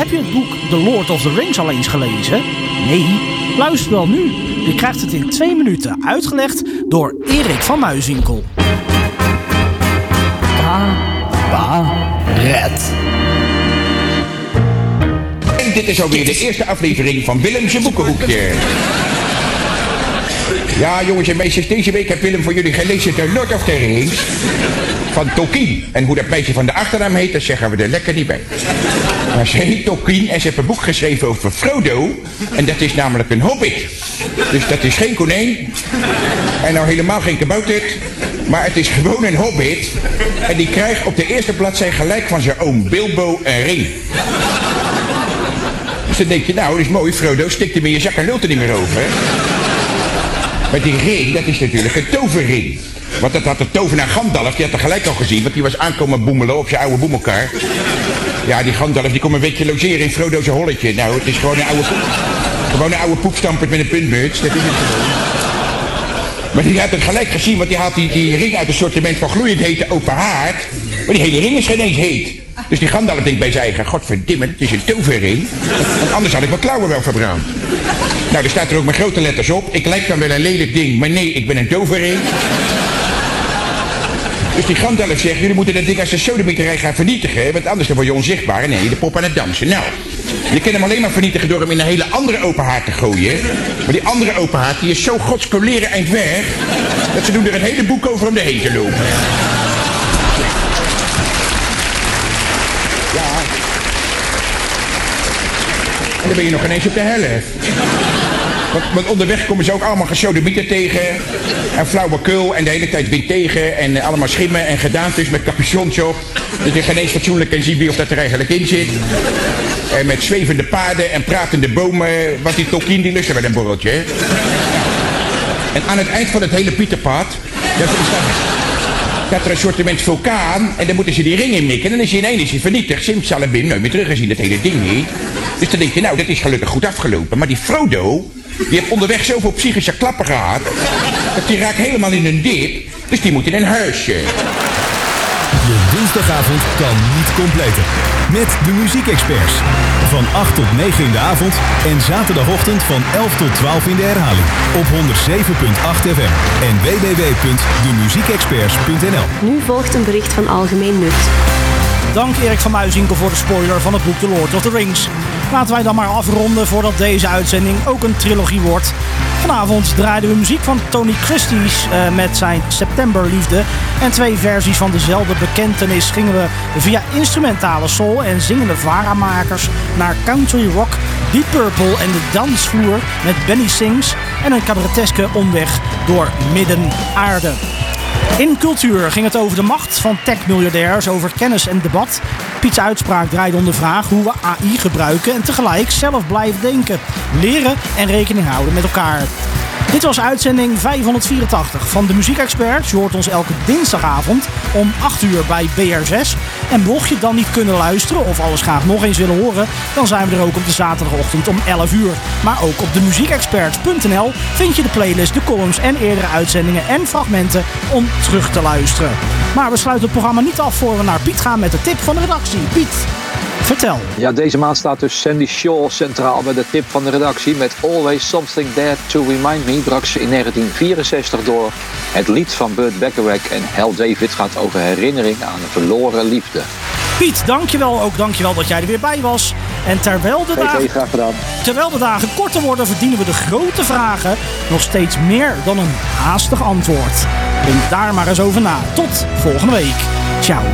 Heb je het boek The Lord of the Rings al eens gelezen? Nee? Luister wel nu. Je krijgt het in 2 minuten uitgelegd door Erik van Muizinkel. Cabaret. En dit is alweer de eerste aflevering van Willem's Boekenhoekje. Ja, jongens en meisjes, deze week heeft Willem voor jullie gelezen The Lord of the Rings van Tolkien. En hoe dat meisje van de achternaam heet, dat zeggen we er lekker niet bij. Maar ze heet Tolkien en ze heeft een boek geschreven over Frodo. En dat is namelijk een hobbit. Dus dat is geen konijn. En nou helemaal geen kabouter. Maar het is gewoon een hobbit. En die krijgt op de eerste bladzij gelijk van zijn oom Bilbo een ring. Dus dan denk je, nou, dat is mooi, Frodo, stikt hem in je zak en lult er niet meer over, hè? Maar die ring, dat is natuurlijk een toverring. Want dat had de tovenaar Gandalf, die had er gelijk al gezien, want die was aankomen boemelen op zijn oude boemelkar. Ja, die Gandalf, die kon een weekje logeren in Frodo's holletje. Nou, het is gewoon een oude poepstampert met een puntmuts, dat is het gewoon. Maar die had het gelijk gezien, want die had die ring uit een assortiment van gloeiend hete open haard. Maar die hele ring is geen eens heet. Dus die Gandalf denkt bij zijn eigen, godverdimme, het is een toverring. Want anders had ik mijn klauwen wel verbrand. Nou, er staat er ook met grote letters op. Ik lijk dan wel een lelijk ding, maar nee, ik ben een toverring. Dus die Gandalf zegt, jullie moeten dat ding als de sodemieterij gaan vernietigen, want anders dan word je onzichtbaar. Nee, de pop aan het dansen. Nou, je kan hem alleen maar vernietigen door hem in een hele andere open haard te gooien. Maar die andere open haard, die is zo godskoleren eind weg, dat ze doen er een hele boek over om erheen te lopen. Ja. En dan ben je nog ineens op de helft. Want onderweg komen ze ook allemaal gesodemieten tegen. En flauwekul en de hele tijd wind tegen. En allemaal schimmen en gedaantes met capuchons op. Dus je geen eens fatsoenlijk kan zien wie of dat er eigenlijk in zit. En met zwevende paarden en pratende bomen. Want die Tolkien die lustte wel een borreltje. Hè? En aan het eind van het hele Pieterpad... staat er een soortement vulkaan. En dan moeten ze die ring in mikken. En dan is hij ineens vernietigd. Simsalabim, nooit meer teruggezien, dat hele ding niet. Dus dan denk je, nou, dat is gelukkig goed afgelopen. Maar die Frodo, die heeft onderweg zoveel psychische klappen gehad, dat die raakt helemaal in een dip. Dus die moet in een huisje. Je dinsdagavond kan niet completer. Met de muziekexperts. Van 8 tot 9 in de avond en zaterdagochtend van 11 tot 12 in de herhaling. Op 107.8 FM en www.demuziekexperts.nl. Nu volgt een bericht van Algemeen Nut. Dank Erik van Muizinkel voor de spoiler van het boek The Lord of the Rings. Laten wij dan maar afronden voordat deze uitzending ook een trilogie wordt. Vanavond draaiden we muziek van Tony Christies met zijn Septemberliefde. En 2 versies van dezelfde bekentenis gingen we via instrumentale soul en zingende varamakers naar country rock, Deep Purple en de dansvloer met Benny Sings en een cabareteske omweg door Midden-Aarde. In cultuur ging het over de macht van tech-miljardairs, over kennis en debat. Piet's uitspraak draaide om de vraag hoe we AI gebruiken en tegelijk zelf blijven denken, leren en rekening houden met elkaar. Dit was uitzending 584 van de Muziekexperts. Je hoort ons elke dinsdagavond om 8 uur bij BR6. En mocht je dan niet kunnen luisteren of alles graag nog eens willen horen, dan zijn we er ook op de zaterdagochtend om 11 uur. Maar ook op de muziekexperts.nl vind je de playlist, de columns en eerdere uitzendingen en fragmenten om terug te luisteren. Maar we sluiten het programma niet af voor we naar Piet gaan met de tip van de redactie. Piet, vertel. Ja, deze maand staat dus Sandy Shaw centraal bij de tip van de redactie. Met Always Something There to Remind Me brak ze in 1964 door. Het lied van Burt Bacharach en Hal David gaat over herinnering aan een verloren liefde. Piet, dankjewel. Ook dankjewel dat jij er weer bij was. En terwijl de dagen korter worden, verdienen we de grote vragen nog steeds meer dan een haastig antwoord. Denk daar maar eens over na. Tot volgende week. Ciao.